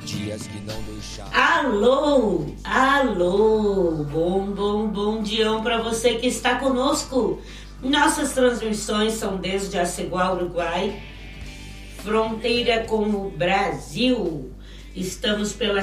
dias que não deixaram. Alô, alô, bom dião para você que está conosco. Nossas transmissões são desde Aceguá, Uruguai, fronteira com o Brasil. Estamos pela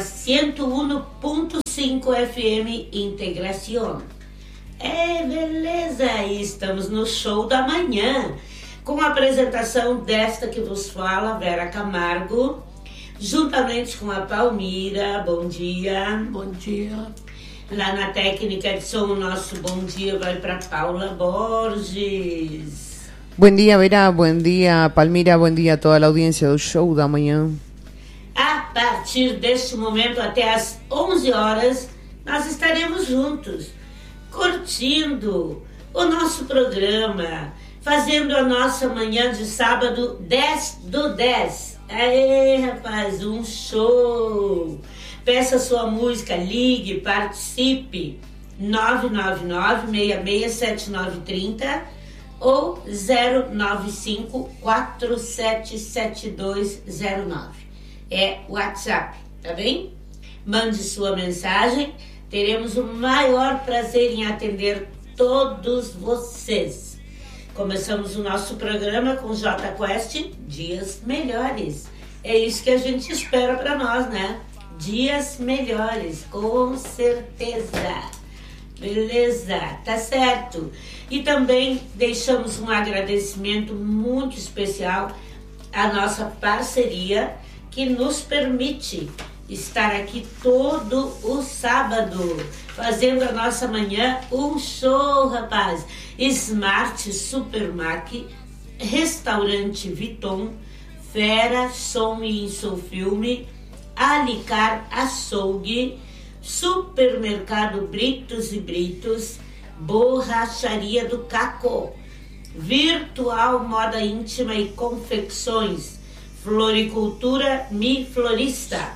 101.5 FM Integração. Beleza, e estamos no show da manhã, com a apresentação desta que vos fala, Vera Camargo, juntamente com a Palmira. Bom dia. Bom dia. Lá na técnica de som, o nosso bom dia vai para Paula Borges. Buen día, Vera. Buen día, Palmira. Buen día a toda a audiência do show da manhã. A partir deste momento até às 11 horas, nós estaremos juntos, curtindo o nosso programa, fazendo a nossa manhã de sábado 10 do 10. Aê, rapaz, um show! Peça sua música, ligue, participe, 999-667930 ou 095-477209. É WhatsApp, tá bem? Mande sua mensagem, teremos o maior prazer em atender todos vocês. Começamos o nosso programa com J Quest, Dias Melhores. É isso que a gente espera para nós, né? Dias melhores, com certeza. Beleza, tá certo. E também deixamos um agradecimento muito especial à nossa parceria, que nos permite estar aqui todo o sábado, fazendo a nossa manhã um show, rapaz. Smart Supermac, Restaurante Viton, Fera Som e Insofilme, Alicar Açougue, Supermercado Britos e Britos, Borracharia do Caco, Virtual Moda Íntima e Confecções, Floricultura Mi Florista,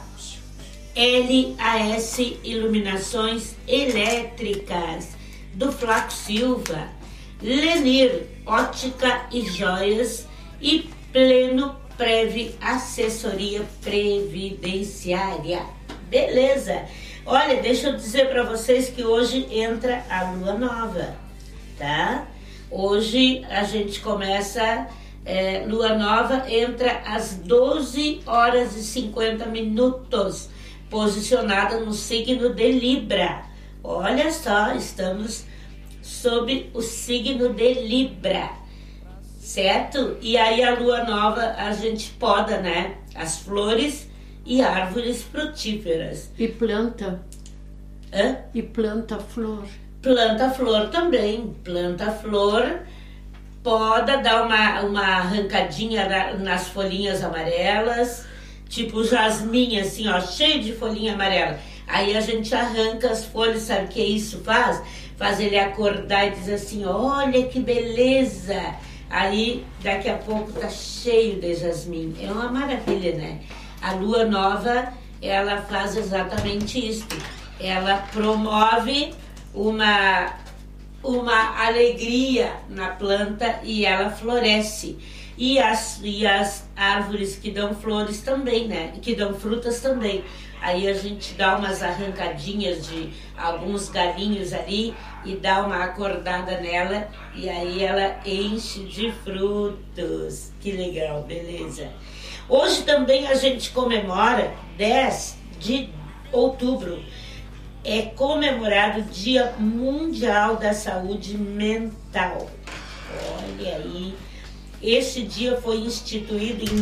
LAS Iluminações Elétricas, do Flaco Silva, Lenir Ótica e Joias e Pleno Prev Assessoria Previdenciária. Beleza? Olha, deixa eu dizer para vocês que hoje entra a lua nova, tá? Hoje a gente começa, lua nova entra às 12 horas e 50 minutos, posicionada no signo de Libra. Olha só, estamos sob o signo de Libra, certo? E aí a lua nova a gente poda, né? As flores e árvores frutíferas. E planta. Hã? E planta flor. Planta flor também. Planta flor, poda, dá uma arrancadinha nas folhinhas amarelas, tipo jasmim, assim, ó, cheio de folhinha amarela. Aí a gente arranca as folhas, sabe o que isso faz? Faz ele acordar e dizer assim, olha que beleza. Aí daqui a pouco tá cheio de jasmim. É uma maravilha, né? A lua nova, ela faz exatamente isso. Ela promove uma alegria na planta e ela floresce. E as árvores que dão flores também, né? Que dão frutas também. Aí a gente dá umas arrancadinhas de alguns galinhos ali e dá uma acordada nela e aí ela enche de frutos. Que legal, beleza. Hoje também a gente comemora 10 de outubro. É comemorado o Dia Mundial da Saúde Mental. Olha aí. Esse dia foi instituído em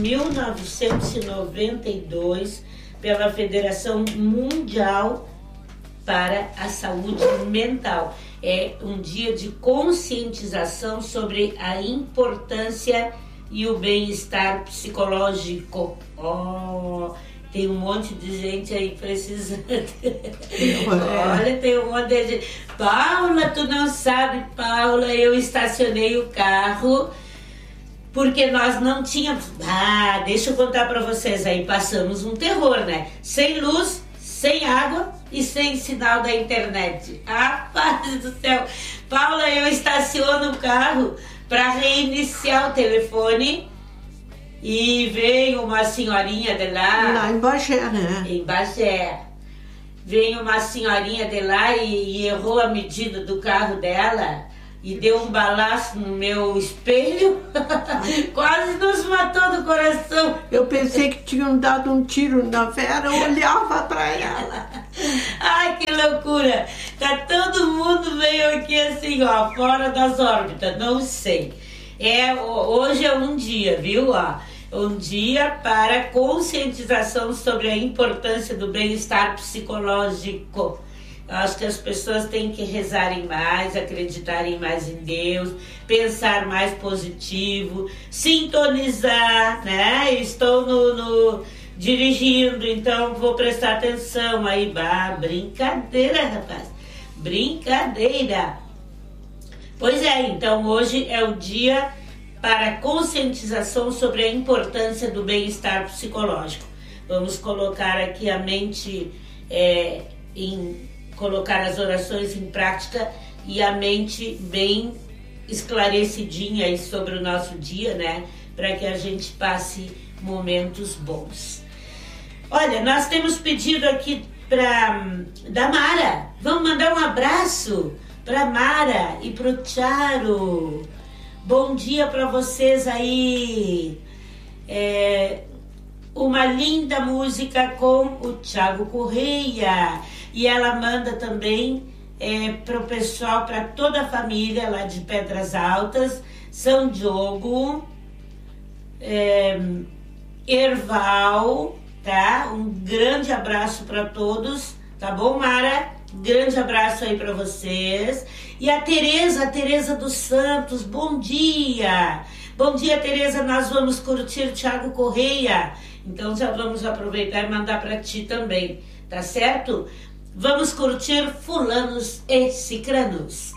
1992 pela Federação Mundial para a Saúde Mental. É um dia de conscientização sobre a importância e o bem-estar psicológico. Tem um monte de gente aí precisando. Olha, tem um monte de gente. Paula, tu não sabe, Paula, eu estacionei o carro porque nós não tínhamos... deixa eu contar para vocês aí, passamos um terror, né? Sem luz, sem água e sem sinal da internet. Rapaz do céu! Paula, eu estaciono o carro para reiniciar o telefone E veio uma senhorinha de lá. Lá em Bagé, né? Em Bagé. Veio uma senhorinha de lá e errou a medida do carro dela e deu um balaço no meu espelho. Quase nos matou do coração. Eu pensei que tinham dado um tiro na Vera, eu olhava pra ela. Ai, que loucura! Tá todo mundo meio aqui assim, ó, fora das órbitas, não sei. Hoje é um dia, viu? Ó, um dia para conscientização sobre a importância do bem-estar psicológico. Eu acho que as pessoas têm que rezarem mais, acreditarem mais em Deus, pensar mais positivo, sintonizar, né? Estou dirigindo, então vou prestar atenção aí. Brincadeira, rapaz, brincadeira. Pois é, então hoje é o dia para conscientização sobre a importância do bem-estar psicológico. Vamos colocar aqui a mente colocar as orações em prática e a mente bem esclarecidinha aí sobre o nosso dia, né? Para que a gente passe momentos bons. Olha, nós temos pedido aqui da Mara. Vamos mandar um abraço para Mara e para o Charo. Bom dia para vocês aí. Uma linda música com o Thiago Correia. E ela manda também para o pessoal, para toda a família lá de Pedras Altas, São Diogo, Erval, tá? Um grande abraço para todos, tá bom, Mara? Grande abraço aí para vocês. E a Tereza dos Santos, bom dia! Bom dia, Tereza, nós vamos curtir Thiago Correia. Então já vamos aproveitar e mandar para ti também, tá certo? Vamos curtir Fulanos e Cicranos.